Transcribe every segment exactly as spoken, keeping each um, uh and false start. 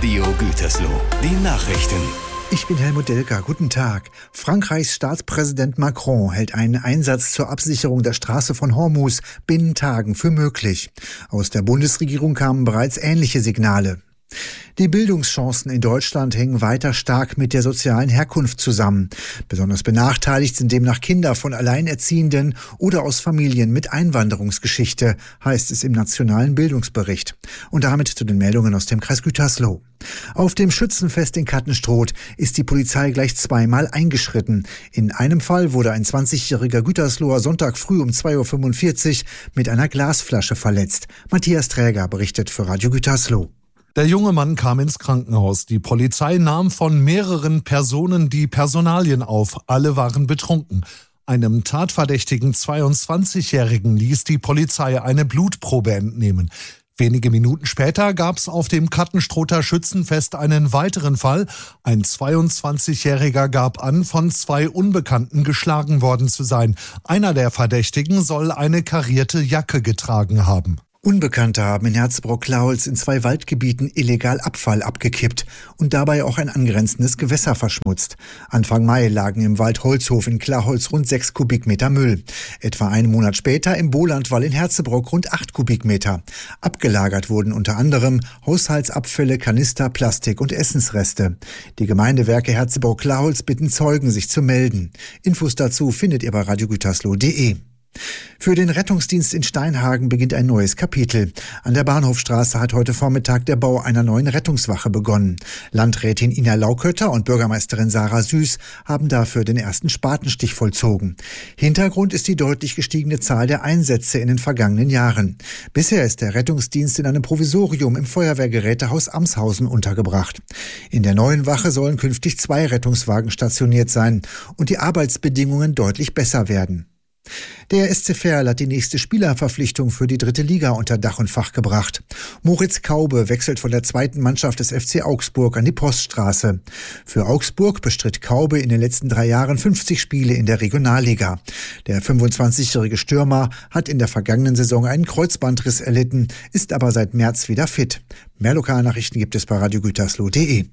Radio Gütersloh, die Nachrichten. Ich bin Helmut Delker. Guten Tag. Frankreichs Staatspräsident Macron hält einen Einsatz zur Absicherung der Straße von Hormuz binnen Tagen für möglich. Aus der Bundesregierung kamen bereits ähnliche Signale. Die Bildungschancen in Deutschland hängen weiter stark mit der sozialen Herkunft zusammen. Besonders benachteiligt sind demnach Kinder von Alleinerziehenden oder aus Familien mit Einwanderungsgeschichte, heißt es im Nationalen Bildungsbericht. Und damit zu den Meldungen aus dem Kreis Gütersloh. Auf dem Schützenfest in Kattenstroth ist die Polizei gleich zweimal eingeschritten. In einem Fall wurde ein zwanzigjähriger Gütersloher Sonntag früh um zwei Uhr fünfundvierzig mit einer Glasflasche verletzt. Matthias Träger berichtet für Radio Gütersloh. Der junge Mann kam ins Krankenhaus. Die Polizei nahm von mehreren Personen die Personalien auf. Alle waren betrunken. Einem tatverdächtigen zweiundzwanzigjährigen ließ die Polizei eine Blutprobe entnehmen. Wenige Minuten später gab es auf dem Kattenstrother Schützenfest einen weiteren Fall. Ein zweiundzwanzigjähriger gab an, von zwei Unbekannten geschlagen worden zu sein. Einer der Verdächtigen soll eine karierte Jacke getragen haben. Unbekannte haben in Herzebrock-Klaholz in zwei Waldgebieten illegal Abfall abgekippt und dabei auch ein angrenzendes Gewässer verschmutzt. Anfang Mai lagen im Wald Holzhof in Klaholz rund sechs Kubikmeter Müll. Etwa einen Monat später im Bolandwall in Herzebrock rund acht Kubikmeter. Abgelagert wurden unter anderem Haushaltsabfälle, Kanister, Plastik und Essensreste. Die Gemeindewerke Herzebrock-Klaholz bitten Zeugen, sich zu melden. Infos dazu findet ihr bei radio gütersloh punkt de. Für den Rettungsdienst in Steinhagen beginnt ein neues Kapitel. An der Bahnhofstraße hat heute Vormittag der Bau einer neuen Rettungswache begonnen. Landrätin Ina Laukötter und Bürgermeisterin Sarah Süß haben dafür den ersten Spatenstich vollzogen. Hintergrund ist die deutlich gestiegene Zahl der Einsätze in den vergangenen Jahren. Bisher ist der Rettungsdienst in einem Provisorium im Feuerwehrgerätehaus Amshausen untergebracht. In der neuen Wache sollen künftig zwei Rettungswagen stationiert sein und die Arbeitsbedingungen deutlich besser werden. Der S C Verl hat die nächste Spielerverpflichtung für die dritte Liga unter Dach und Fach gebracht. Moritz Kaube wechselt von der zweiten Mannschaft des F C Augsburg an die Poststraße. Für Augsburg bestritt Kaube in den letzten drei Jahren fünfzig Spiele in der Regionalliga. Der fünfundzwanzigjährige Stürmer hat in der vergangenen Saison einen Kreuzbandriss erlitten, ist aber seit März wieder fit. Mehr Lokalnachrichten gibt es bei radio gütersloh punkt de.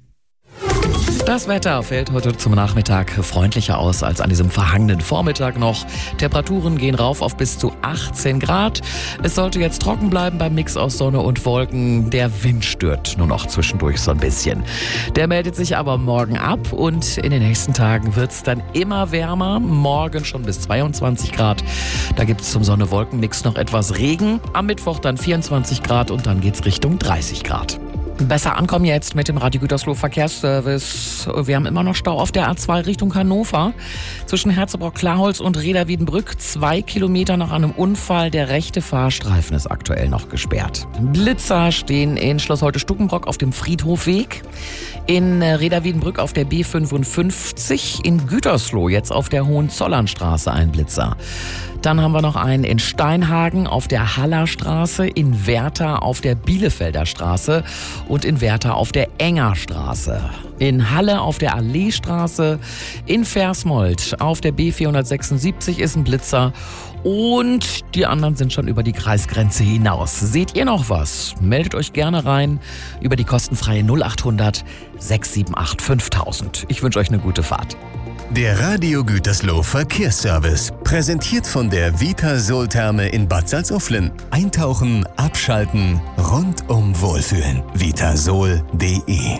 Das Wetter fällt heute zum Nachmittag freundlicher aus als an diesem verhangenen Vormittag noch. Temperaturen gehen rauf auf bis zu achtzehn Grad. Es sollte jetzt trocken bleiben beim Mix aus Sonne und Wolken. Der Wind stört nur noch zwischendurch so ein bisschen. Der meldet sich aber morgen ab und in den nächsten Tagen wird es dann immer wärmer. Morgen schon bis zweiundzwanzig Grad. Da gibt es zum Sonne-Wolken-Mix noch etwas Regen. Am Mittwoch dann vierundzwanzig Grad und dann geht's Richtung dreißig Grad. Besser ankommen jetzt mit dem Radio Gütersloh Verkehrsservice. Wir haben immer noch Stau auf der A zwei Richtung Hannover. Zwischen Herzebrock-Klaholz und Reda-Wiedenbrück. Zwei Kilometer nach einem Unfall. Der rechte Fahrstreifen ist aktuell noch gesperrt. Blitzer stehen in Schloss Holte-Stuckenbrock auf dem Friedhofweg. In Reda-Wiedenbrück auf der B fünfundfünfzig. In Gütersloh jetzt auf der Hohenzollernstraße ein Blitzer. Dann haben wir noch einen in Steinhagen auf der Hallerstraße, in Werther auf der Bielefelder Straße und in Werther auf der Engerstraße. In Halle auf der Alleestraße, in Versmold auf der B vierhundertsechsundsiebzig ist ein Blitzer und die anderen sind schon über die Kreisgrenze hinaus. Seht ihr noch was? Meldet euch gerne rein über die kostenfreie null achthundert sechs sieben acht fünftausend. Ich wünsche euch eine gute Fahrt. Der Radio Gütersloh Verkehrsservice, präsentiert von der Vitasol-Therme in Bad Salzuflen. Eintauchen, abschalten, rundum wohlfühlen. vitasol punkt de.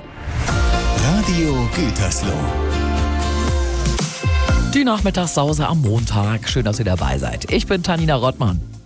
Radio Gütersloh. Die Nachmittagssause am Montag. Schön, dass ihr dabei seid. Ich bin Tanina Rottmann.